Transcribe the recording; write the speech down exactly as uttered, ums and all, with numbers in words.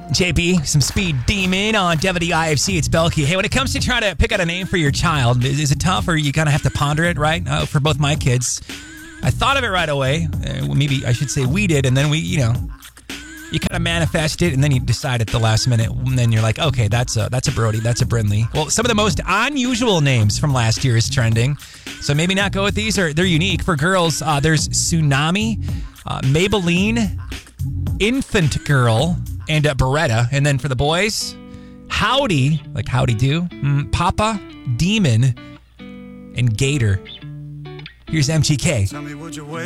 J B, some Speed Demon on W I F C. It's Belky. Hey, when it comes to trying to pick out a name for your child, is, is it tough or you kind of have to ponder it, right? Uh, for both my kids, I thought of it right away. Uh, well, maybe I should say we did, and then we, you know, you kind of manifest it, and then you decide at the last minute, and then you're like, okay, that's a that's a Brody, that's a Brinley. Well, some of the most unusual names from last year is trending, so maybe not go with these, or they're unique. For girls, uh, there's Tsunami, uh, Maybelline, Infant Girl, and uh, Beretta. And then for the boys, Howdy, like Howdy Do, mm, Papa, Demon, and Gator. Here's M G K. Tell me, would you wait?